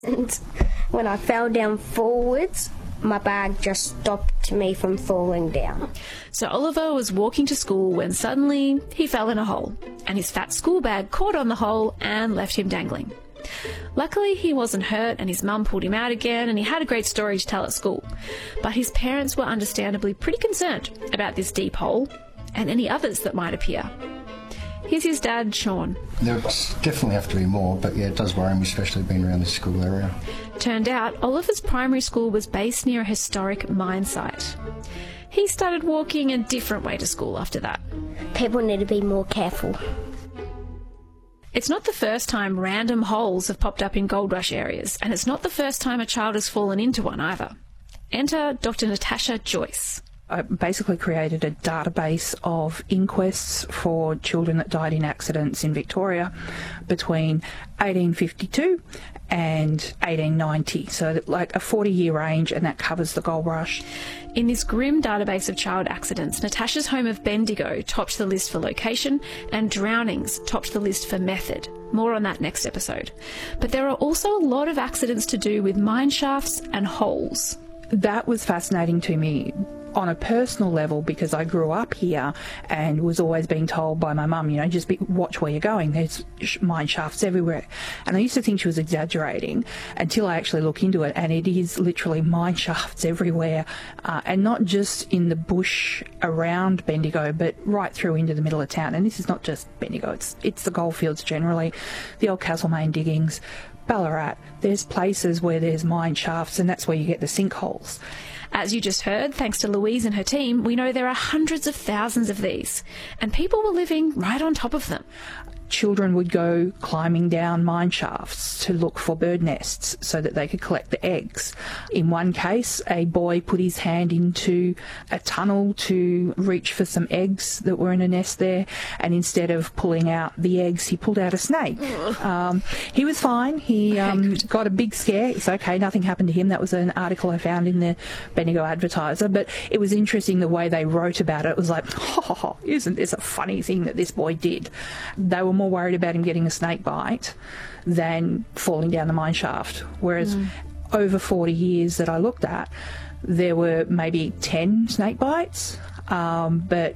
And when I fell down forwards, my bag just stopped me from falling down. So Oliver was walking to school when suddenly he fell in a hole, and his fat school bag caught on the hole and left him dangling. Luckily, he wasn't hurt, and his mum pulled him out again, and he had a great story to tell at school. But his parents were understandably pretty concerned about this deep hole and any others that might appear. Here's his dad, Sean. There definitely have to be more, but yeah, it does worry me, especially being around this school area. Turned out, Oliver's primary school was based near a historic mine site. He started walking a different way to school after that. People need to be more careful. It's not the first time random holes have popped up in gold rush areas, and it's not the first time a child has fallen into one either. Enter Dr. Natasha Joyce. I basically created a database of inquests for children that died in accidents in Victoria between 1852 and 1890, so like a 40-year range, and that covers the gold rush. In this grim database of child accidents, Natasha's home of Bendigo topped the list for location, and drownings topped the list for method. More on that next episode. But there are also a lot of accidents to do with mine shafts and holes. That was fascinating to me on a personal level, because I grew up here and was always being told by my mum, watch where you're going, there's mine shafts everywhere. And I used to think she was exaggerating until I actually look into it, and it is literally mine shafts everywhere, and not just in the bush around Bendigo, but right through into the middle of town. And this is not just Bendigo, it's the goldfields generally, the old Castlemaine diggings, Ballarat. There's places where there's mine shafts, and that's where you get the sinkholes. As you just heard, thanks to Louise and her team, we know there are hundreds of thousands of these, and people were living right on top of them. Children would go climbing down mine shafts to look for bird nests so that they could collect the eggs. In one case, a boy put his hand into a tunnel to reach for some eggs that were in a nest there, and instead of pulling out the eggs, he pulled out a snake. He was fine. He got a big scare. It's okay, nothing happened to him. That was an article I found in the Bendigo Advertiser, but it was interesting the way they wrote about it. It was like, isn't this a funny thing that this boy did? They were more worried about him getting a snake bite than falling down the mine shaft. Whereas over 40 years that I looked at, there were maybe 10 snake bites, but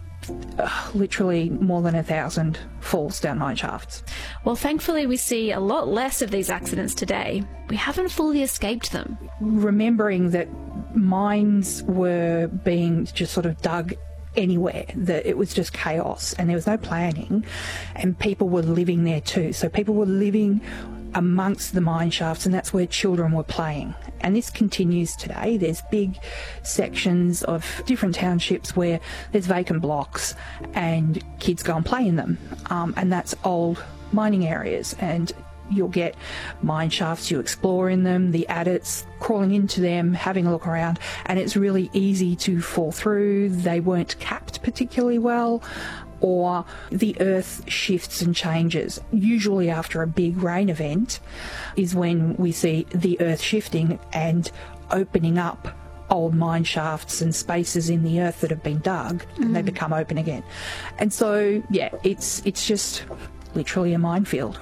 literally more than 1,000 falls down mine shafts. Well, thankfully we see a lot less of these accidents today. We haven't fully escaped them. Remembering that mines were being just sort of dug anywhere, that it was just chaos and there was no planning, and people were living there too. So people were living amongst the mine shafts, and that's where children were playing. And this continues today. There's big sections of different townships where there's vacant blocks and kids go and play in them, and that's old mining areas, and you'll get mine shafts, you explore in them, the adits, crawling into them, having a look around, and it's really easy to fall through. They weren't capped particularly well, or the earth shifts and changes. Usually after a big rain event is when we see the earth shifting and opening up old mine shafts and spaces in the earth that have been dug, and they become open again. And so, yeah, it's just literally a minefield.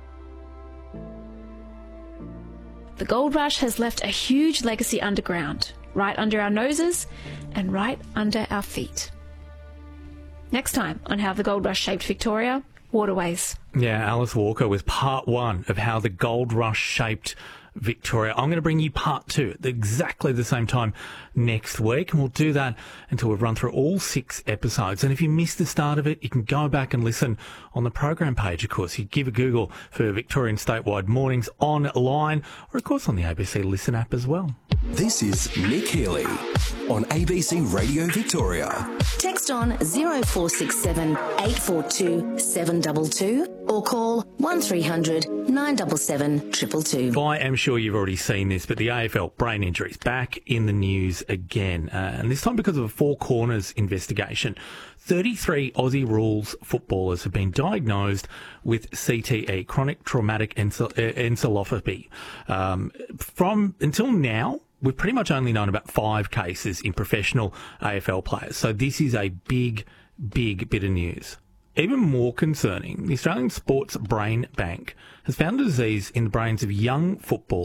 The gold rush has left a huge legacy underground, right under our noses and right under our feet. Next time on How the Gold Rush Shaped Victoria, waterways. Yeah, Alice Walker with part one of How the Gold Rush Shaped Victoria. I'm going to bring you part two at exactly the same time next week, and we'll do that until we've run through all 6 episodes. And if you missed the start of it, you can go back and listen on the program page, of course. You give a Google for Victorian Statewide Mornings online, or of course on the ABC Listen app as well. This is Nick Healy on ABC Radio Victoria. Text on 0467 842 722 or call 1300 977 222. I am sure you've already seen this, but the AFL brain injuries back in the news again, and this time because of a Four Corners investigation. 33 Aussie rules footballers have been diagnosed with CTE, chronic traumatic encephalopathy. Until now, we've pretty much only known about 5 cases in professional AFL players. So this is a big bit of news. even more concerning, the Australian Sports Brain Bank has found a disease in the brains of young football